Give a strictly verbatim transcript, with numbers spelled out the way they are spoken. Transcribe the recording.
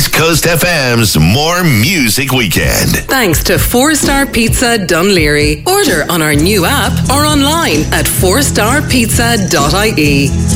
East Coast F M's More Music Weekend. Thanks to Four Star Pizza Dunleary. Order on our new app or online at four star pizza dot I E.